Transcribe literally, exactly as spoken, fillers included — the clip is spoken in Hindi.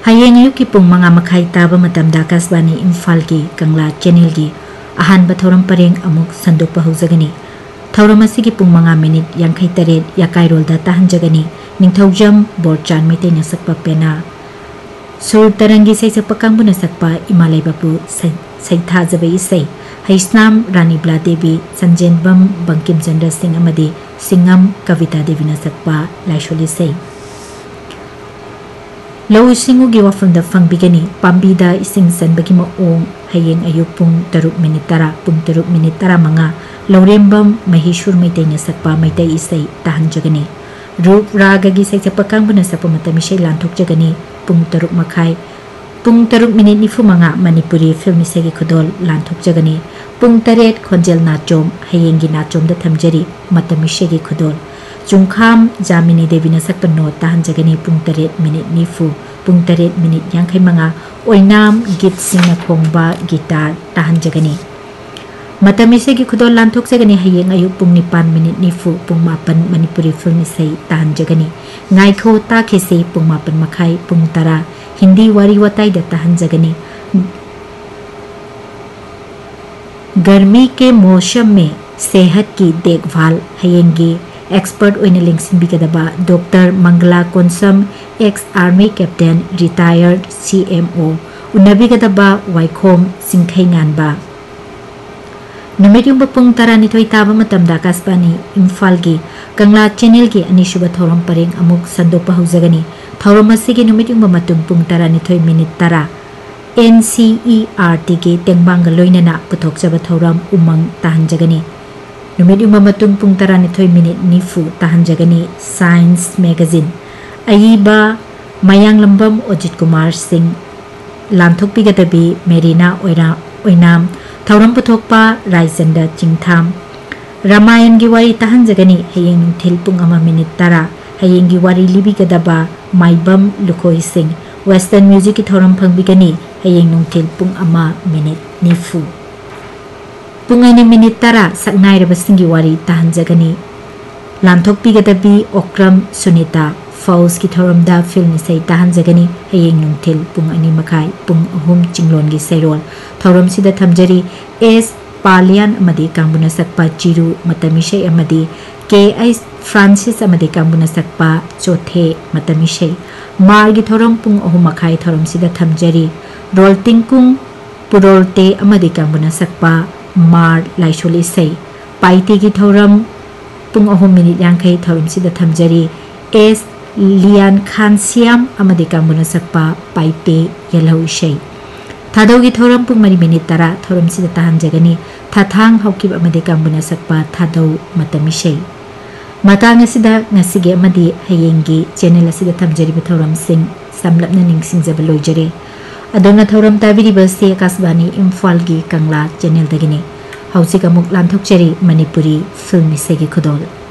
Hayeng ayuki pung mga makai taba matamda Akashvani Imphal ki Kangla channel gi ahanba thoram pareng amuk sandokpa haujagani. Thoram asigi pung mga minute yankai taret yakairol da tahanjagani ningthaujam Borchan Maitai na sakpa pena sur tarangi sai sakpa kangbu na sakpa Imalai bapu saitha jabai isai Haisnam Rani Bla Devi Sanjenbam Bankim Chandra Singh amadi Singam Kavita Devi na sakpa laisholi sai Lau isingu gi wafam da fangbigani pambida ising sanbagi maong hayeng ayuk pung taruk minit tara pung taruk minit tara mga laurembam mahishur Maitai na sakpa Maitai isai tahanjagani Rup raga gi sai sapakang buna sa pumatamisay lantok jagani pung taruk makai pung taruk minit ni fumanga Manipuri film isay gi khodol lantok jagani pung taret khonjel nachom hayeng gi nachom da thamjari matamisay gi khodol Jungkham Jamini Devi na sakpano tahan jagani pung taret minit nifu pung taret minit yangkai mga oinam git sing na khongba gitar tahan jagani Matamisay gi khodol lantok jagani hayeng ayuk pung nipan minit nifu pung mapan Manipuri film isay tahan jagani ngaikho ta khese pung mapan makai pung tara Hindi wari watai da tahan jagani गर्मी के मौसम में सेहत की देखभाल हयेंगे एक्सपर्ट ओइने लिंगसिंबिगदबा doctor Mangla कोनसम ex army captain retired CMO उनबिगदबा वाइखोम सिंखैंगानबा नुमेटियुंबा पुंग तरानिथोय ताबा मतमदा आकाशवाणी इम्फाल गी कंगला चैनल गी अनिसुबा थौरम परेंग अमुक संदोकपा हौजगनी थौरम असिगी नुमेटियुंबा मतुंग पुंग तरानिथोय मिनिट तरा N C E R T के तेंगबांग लोइनना पुथोकजबा थौरम उमंग ताहंजगनी नुमेटियुंबा मतुंग पुंग तरानिथोय minute निफु ताहंजगनी science magazine अयिबा मयांगलंबम Ajit Kumar Singh लांथोकपिगदबी Mirena ओइरा ओइनाम थौरम पुथोकपा Raichandra चिंगथाम Ramayan की वारी ताहंजगनी हयेंग नुंथिल पुंग अमा मिनिट तरा हयेंग की वारी लिबिगदबा माइबम लुखोई सिंह वेस्टर्न म्यूजिक की थौरम फंगबिगनी हयेंग नुंथिल पुंग अमा मिनिट निफु पुंग अनि मिनिट तरा सकनाइरबसिंगी वारी ताहंजगनी लांथोकपिगदबी ओक्रम सुनीता फौज की थौरमदा फिल्म इसै ताहंजगनी हयेंग नुंथिल पुंग अनि मखाई पुंग अहुम चिंगलोन की सैरोल थौरम सिदा थमजरी एस पालियन अमदी कांगबुना सकपा चिरु मतमिशै अमदी के एस फ्रांसिस अमदी कांगबुना सकपा चोथे मतमिशै मार्गी थौरम पुंग अहुम मखाई थौरम सिदा थमजरी रोलटिंगकुंग पुरोलते अमदी कांगबुना सकपा मार लाइशोल इसै पाइती की थौरम पुंग अहुम मिनिट यांखै थौरम सिदा थमजरी एस लियान खानसियाम अमदी कांगबुना सकपा पाइते यलौ इसै थादौगी थौरम पुंग मरी मिनिट तरा थौरम सिदा ताहंजगनी थाथांग हौकिब अमदी कांगबुना सकपा थादौ मतमिशै matang asida ngasigi amadi hayengi channel asida thamjariba thauram sing samlapna ningsingjaba loijare adona thauram tabiriba se Akashvani Imphal gi Kangla channel dagini hausika muk lanthokchari Manipuri film isegi khodol